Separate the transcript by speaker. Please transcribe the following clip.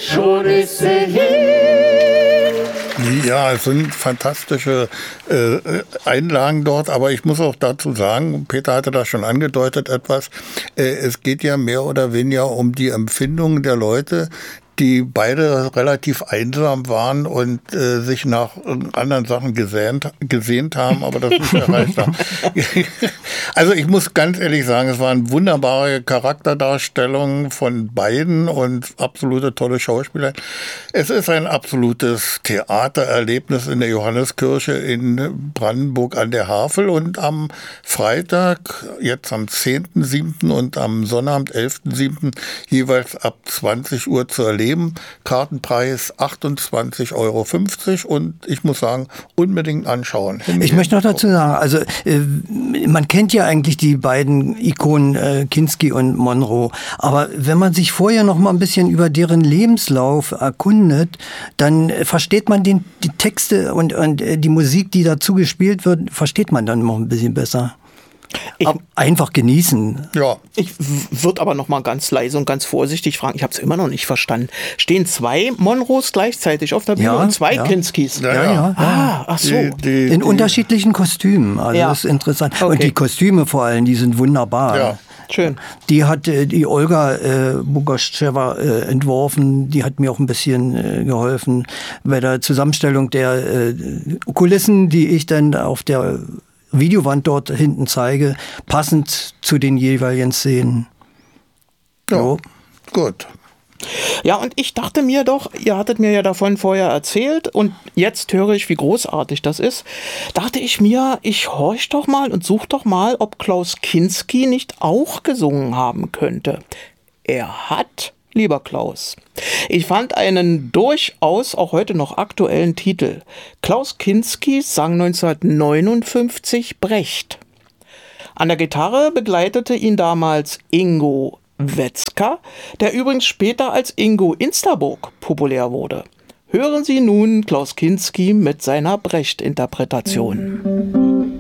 Speaker 1: schon ist sie hin.
Speaker 2: Ja, es sind fantastische Einlagen dort, aber ich muss auch dazu sagen, Peter hatte das schon angedeutet etwas, es geht ja mehr oder weniger um die Empfindungen der Leute, die beide relativ einsam waren und sich nach anderen Sachen gesehnt haben, aber das nicht erreicht haben. Also ich muss ganz ehrlich sagen, es waren wunderbare Charakterdarstellungen von beiden und absolute tolle Schauspieler. Es ist ein absolutes Theatererlebnis in der Johanneskirche in Brandenburg an der Havel und am Freitag, jetzt am 10.7. und am Sonnabend 11.7. jeweils ab 20 Uhr zu erleben. Kartenpreis 28,50 € und ich muss sagen, unbedingt anschauen.
Speaker 3: Ich möchte noch dazu sagen, also man kennt ja eigentlich die beiden Ikonen Kinski und Monroe, aber wenn man sich vorher noch mal ein bisschen über deren Lebenslauf erkundet, dann versteht man die Texte und die Musik, die dazu gespielt wird, versteht man dann noch ein bisschen besser. Einfach genießen.
Speaker 1: Ja. Ich würde aber noch mal ganz leise und ganz vorsichtig fragen, ich habe es immer noch nicht verstanden. Stehen zwei Monroes gleichzeitig auf der Bühne und zwei Kinskis?
Speaker 3: Ja.
Speaker 1: Ach so.
Speaker 3: In unterschiedlichen Kostümen. Also das ist interessant. Okay. Und die Kostüme vor allem, die sind wunderbar.
Speaker 1: Ja. Schön.
Speaker 3: Die hat die Olga Bogoschewa entworfen. Die hat mir auch ein bisschen geholfen bei der Zusammenstellung der Kulissen, die ich dann auf der Videowand dort hinten zeige, passend zu den jeweiligen Szenen.
Speaker 2: Ja, so. Gut.
Speaker 1: Ja, und ich dachte mir doch, ihr hattet mir ja davon vorher erzählt und jetzt höre ich, wie großartig das ist. Dachte ich mir, ich horch doch mal und such doch mal, ob Klaus Kinski nicht auch gesungen haben könnte. Er hat, lieber Klaus. Ich fand einen durchaus auch heute noch aktuellen Titel. Klaus Kinski sang 1959 Brecht. An der Gitarre begleitete ihn damals Ingo Wetzka, der übrigens später als Ingo Insterburg populär wurde. Hören Sie nun Klaus Kinski mit seiner Brecht-Interpretation.